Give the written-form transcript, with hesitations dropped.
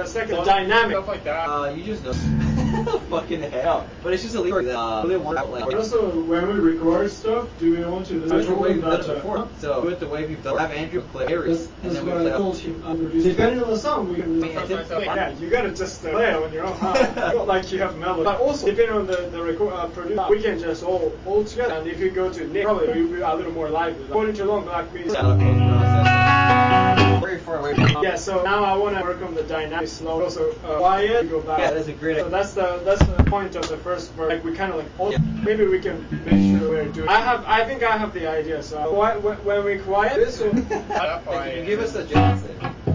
second dynamic. Stuff like that. You just know. Fucking hell. But it's just a lever that really one out like. Also, when we record stuff, do we want to Do it the way we've done it before. So do it the way we've done. Have Andrew play areas, and then we play. Depending on the song, we can. Yeah, you gotta just play it on your own. Not like you have melody. But also, depending on the record producer, we can just all together. And if you go to Nick, probably we'll be a little more lively. According to Long Black Beats. Very far away. Yeah, so now I want to work on the dynamic slow. Also, quiet. Go back. Yeah, that's a great. So that's the point of the first verse. Like we kind of like. Also, maybe we can make sure we're doing. I think I have the idea. So when we quiet this. Can you give us a chance?